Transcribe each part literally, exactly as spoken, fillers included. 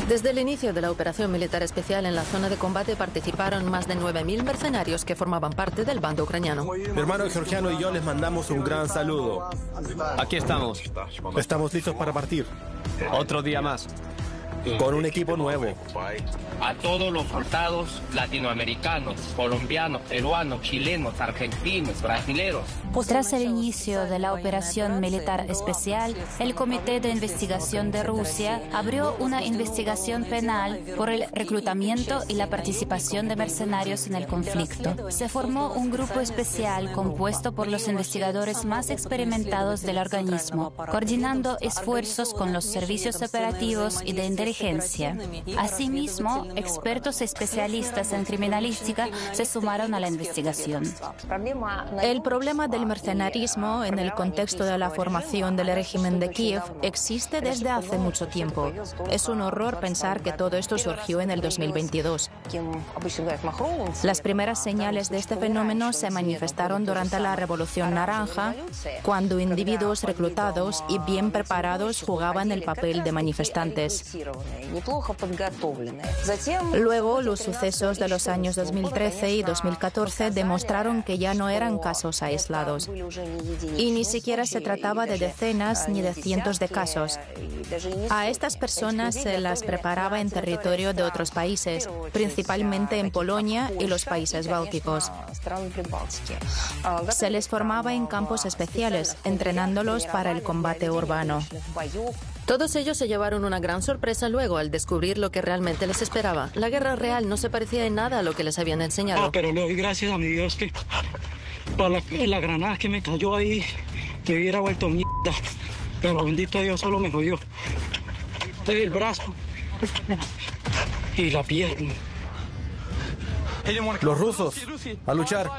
Desde el inicio de la operación militar especial en la zona de combate participaron más de nueve mil mercenarios que formaban parte del bando ucraniano. Mi hermano georgiano y yo les mandamos un gran saludo. Aquí estamos. Estamos listos para partir. Otro día más. Con un equipo nuevo. A todos los soldados latinoamericanos, colombianos, peruanos, chilenos, argentinos, brasileños. Tras el inicio de la operación militar especial, el Comité de Investigación de Rusia abrió una investigación penal por el reclutamiento y la participación de mercenarios en el conflicto. Se formó un grupo especial compuesto por los investigadores más experimentados del organismo, coordinando esfuerzos con los servicios operativos y de inteligencia. Asimismo, expertos especialistas en criminalística se sumaron a la investigación. El problema del mercenarismo en el contexto de la formación del régimen de Kiev existe desde hace mucho tiempo. Es un horror pensar que todo esto surgió en el dos mil veintidós. Las primeras señales de este fenómeno se manifestaron durante la Revolución Naranja, cuando individuos reclutados y bien preparados jugaban el papel de manifestantes. Luego, los sucesos de los años dos mil trece y dos mil catorce demostraron que ya no eran casos aislados. Y ni siquiera se trataba de decenas ni de cientos de casos. A estas personas se las preparaba en territorio de otros países, principalmente en Polonia y los países bálticos. Se les formaba en campos especiales, entrenándolos para el combate urbano. Todos ellos se llevaron una gran sorpresa luego al descubrir lo que realmente les esperaba. La guerra real no se parecía en nada a lo que les habían enseñado. Ah, pero le doy gracias a mi Dios que para la, la granada que me cayó ahí me hubiera vuelto mierda. Pero bendito Dios, solo me jodió el brazo y la pierna. Los rusos, a luchar.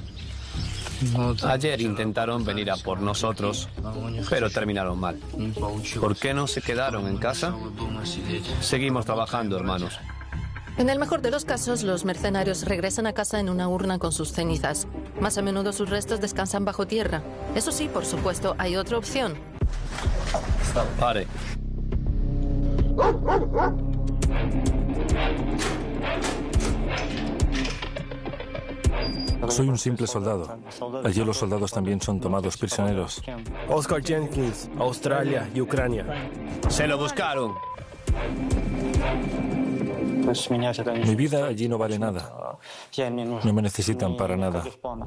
Ayer intentaron venir a por nosotros, pero terminaron mal. ¿Por qué no se quedaron en casa? Seguimos trabajando, hermanos. En el mejor de los casos, los mercenarios regresan a casa en una urna con sus cenizas. Más a menudo sus restos descansan bajo tierra. Eso sí, por supuesto, hay otra opción. Pare. Soy un simple soldado. Allí los soldados también son tomados prisioneros. Oscar Jenkins, Australia y Ucrania. ¡Se lo buscaron! Mi vida allí no vale nada. No me necesitan para nada.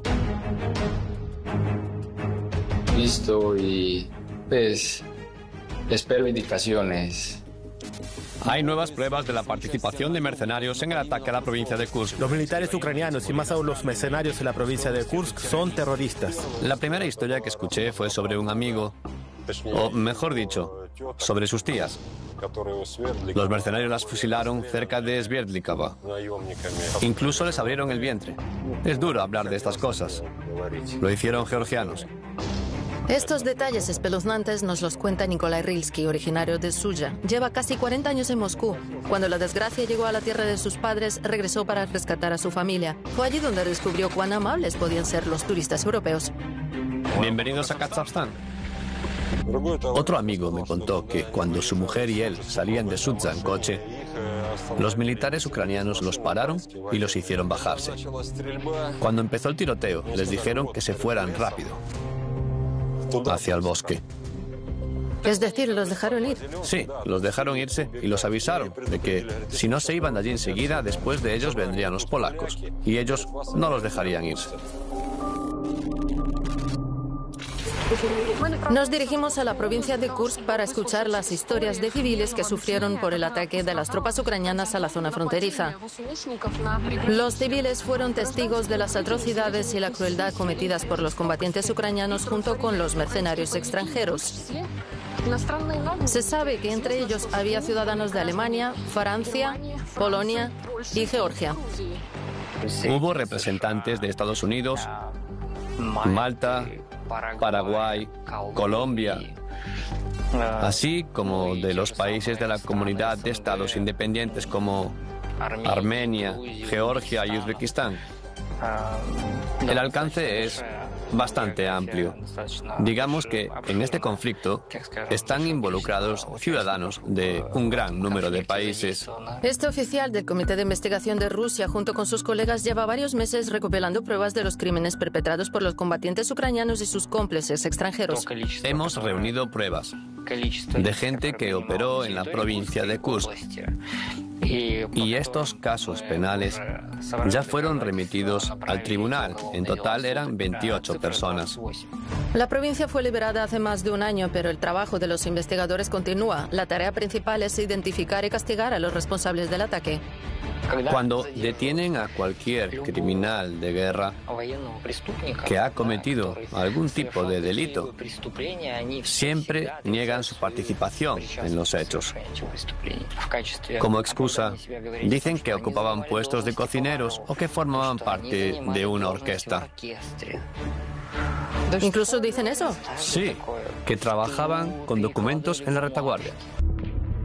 Listo y pues espero indicaciones. Hay nuevas pruebas de la participación de mercenarios en el ataque a la provincia de Kursk. Los militares ucranianos y más aún los mercenarios en la provincia de Kursk son terroristas. La primera historia que escuché fue sobre un amigo, o mejor dicho, sobre sus tías. Los mercenarios las fusilaron cerca de Sverdlikava. Incluso les abrieron el vientre. Es duro hablar de estas cosas. Lo hicieron georgianos. Estos detalles espeluznantes nos los cuenta Nikolai Rilsky, originario de Suya. Lleva casi cuarenta años en Moscú. Cuando la desgracia llegó a la tierra de sus padres, regresó para rescatar a su familia. Fue allí donde descubrió cuán amables podían ser los turistas europeos. Bienvenidos a Kazajstán. Otro amigo me contó que cuando su mujer y él salían de Sudzha en coche, los militares ucranianos los pararon y los hicieron bajarse. Cuando empezó el tiroteo, les dijeron que se fueran rápido hacia el bosque. Es decir, ¿los dejaron ir? Sí, los dejaron irse y los avisaron de que si no se iban de allí enseguida, después de ellos vendrían los polacos y ellos no los dejarían irse. Nos dirigimos a la provincia de Kursk para escuchar las historias de civiles que sufrieron por el ataque de las tropas ucranianas a la zona fronteriza. Los civiles fueron testigos de las atrocidades y la crueldad cometidas por los combatientes ucranianos junto con los mercenarios extranjeros. Se sabe que entre ellos había ciudadanos de Alemania, Francia, Polonia y Georgia. Hubo representantes de Estados Unidos, Malta, Paraguay, Colombia, así como de los países de la Comunidad de Estados Independientes como Armenia, Georgia y Uzbekistán. El alcance es bastante amplio. Digamos que en este conflicto están involucrados ciudadanos de un gran número de países. Este oficial del Comité de Investigación de Rusia, junto con sus colegas, lleva varios meses recopilando pruebas de los crímenes perpetrados por los combatientes ucranianos y sus cómplices extranjeros. Hemos reunido pruebas de gente que operó en la provincia de Kursk. Y estos casos penales ya fueron remitidos al tribunal. En total eran veintiocho personas. La provincia fue liberada hace más de un año, pero el trabajo de los investigadores continúa. La tarea principal es identificar y castigar a los responsables del ataque. Cuando detienen a cualquier criminal de guerra que ha cometido algún tipo de delito, siempre niegan su participación en los hechos. Como excusa, dicen que ocupaban puestos de cocineros o que formaban parte de una orquesta. ¿Incluso dicen eso? Sí, que trabajaban con documentos en la retaguardia.